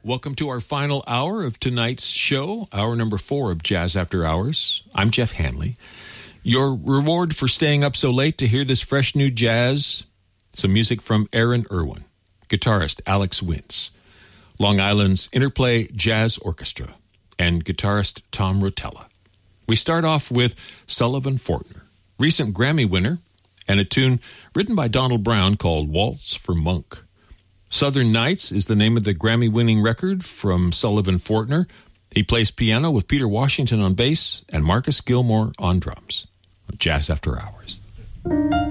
Welcome to our final hour of tonight's show, hour number 4 of Jazz After Hours. I'm Jeff Hanley. Your reward for staying up so late to hear this fresh new jazz, some music from Aaron Irwin, guitarist Alex Wintz, Long Island's Interplay Jazz Orchestra, and guitarist Tom Rotella. We start off with Sullivan Fortner, recent Grammy winner, and a tune written by Donald Brown called Waltz for Monk. Southern Nights is the name of the Grammy-winning record from Sullivan Fortner. He plays piano with Peter Washington on bass and Marcus Gilmore on drums. Jazz After Hours.